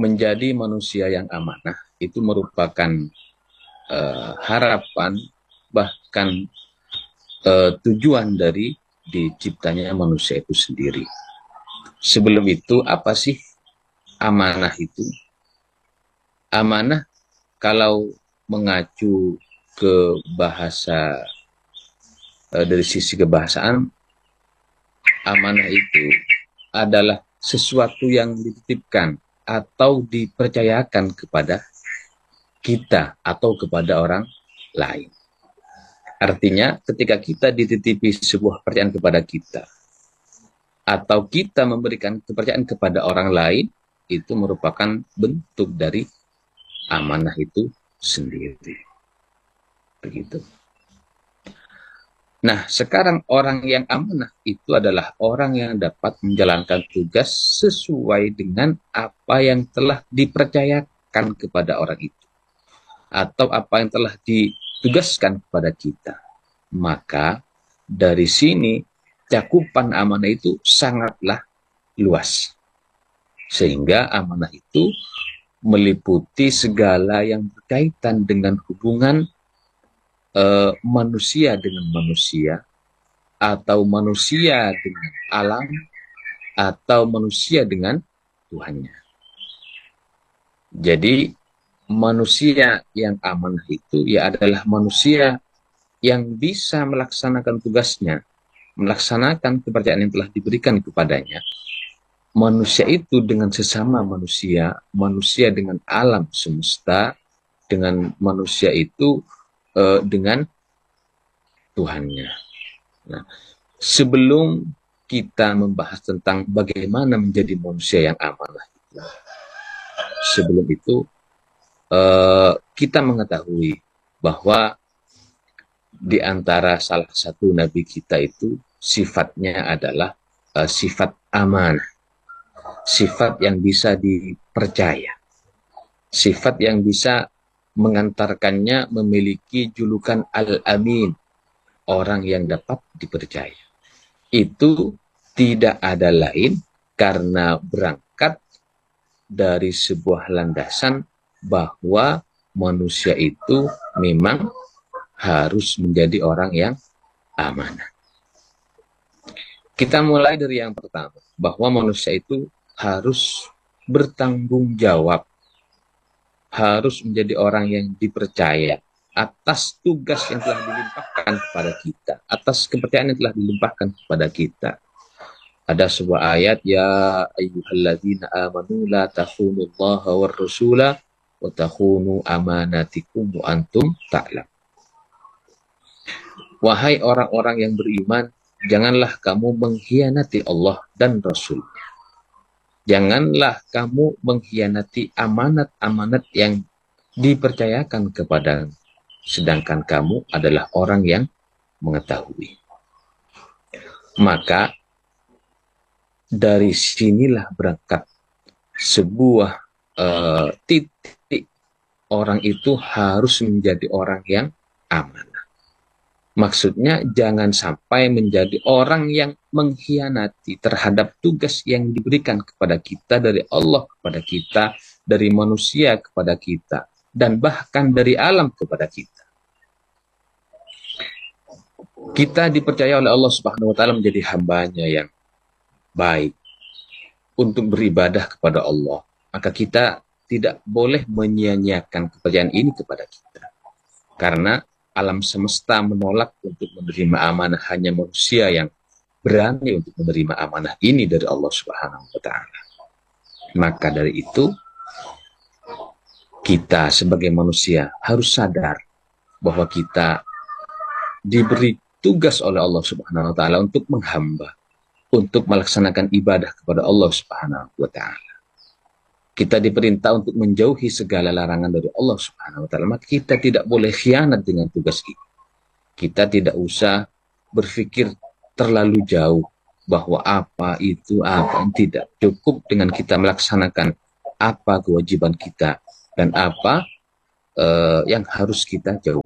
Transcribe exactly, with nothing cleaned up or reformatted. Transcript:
menjadi manusia yang amanah itu merupakan uh, harapan, bahkan uh, tujuan dari diciptanya manusia itu sendiri. Sebelum itu, apa sih amanah itu? Amanah kalau mengacu ke bahasa, uh, dari sisi kebahasaan, amanah itu adalah sesuatu yang dititipkan atau dipercayakan kepada kita atau kepada orang lain. Artinya, ketika kita dititipi sebuah kepercayaan kepada kita, atau kita memberikan kepercayaan kepada orang lain, itu merupakan bentuk dari amanah itu sendiri. Begitu. Nah, sekarang orang yang amanah itu adalah orang yang dapat menjalankan tugas sesuai dengan apa yang telah dipercayakan kepada orang itu, atau apa yang telah ditugaskan kepada kita. Maka dari sini cakupan amanah itu sangatlah luas. Sehingga amanah itu meliputi segala yang berkaitan dengan hubungan Uh, manusia dengan manusia, atau manusia dengan alam, atau manusia dengan Tuhannya. Jadi manusia yang amanah itu ya adalah manusia yang bisa melaksanakan tugasnya, melaksanakan kepercayaan yang telah diberikan kepadanya. Manusia itu dengan sesama manusia, manusia dengan alam semesta, dengan manusia itu Uh, dengan Tuhannya. Nah, sebelum kita membahas tentang bagaimana menjadi manusia yang amanah, sebelum itu uh, kita mengetahui bahwa di antara salah satu nabi kita itu sifatnya adalah uh, sifat amanah, sifat yang bisa dipercaya, sifat yang bisa mengantarkannya memiliki julukan Al-Amin, orang yang dapat dipercaya. Itu tidak ada lain karena berangkat dari sebuah landasan bahwa manusia itu memang harus menjadi orang yang amanah. Kita mulai dari yang pertama, bahwa manusia itu harus bertanggung jawab, harus menjadi orang yang dipercaya atas tugas yang telah dilimpahkan kepada kita, atas kepercayaan yang telah dilimpahkan kepada kita. Ada sebuah ayat, ya ayyuhalladzina amanu la takhunullaha war rasula wa takhunu amanatikum wa antum ta'lam. Wahai orang-orang yang beriman, janganlah kamu mengkhianati Allah dan Rasul. Janganlah kamu mengkhianati amanat-amanat yang dipercayakan kepada, sedangkan kamu adalah orang yang mengetahui. Maka dari sinilah berangkat sebuah uh, titik orang itu harus menjadi orang yang amanah. Maksudnya jangan sampai menjadi orang yang mengkhianati terhadap tugas yang diberikan kepada kita dari Allah kepada kita, dari manusia kepada kita, dan bahkan dari alam kepada kita. Kita dipercaya oleh Allah Subhanahu wa taala menjadi hambanya yang baik untuk beribadah kepada Allah. Maka kita tidak boleh menyia-nyiakan kepercayaan ini kepada kita. Karena alam semesta menolak untuk menerima amanah, hanya manusia yang berani untuk menerima amanah ini dari Allah Subhanahu wa taala. Maka dari itu kita sebagai manusia harus sadar bahwa kita diberi tugas oleh Allah Subhanahu wa taala untuk menghamba, untuk melaksanakan ibadah kepada Allah Subhanahu wa taala. Kita diperintah untuk menjauhi segala larangan dari Allah Subhanahu wa taala. Maka kita tidak boleh khianat dengan tugas ini. Kita tidak usah berpikir terlalu jauh bahwa apa itu apa, tidak. Cukup dengan kita melaksanakan apa kewajiban kita dan apa uh, yang harus kita jauhi.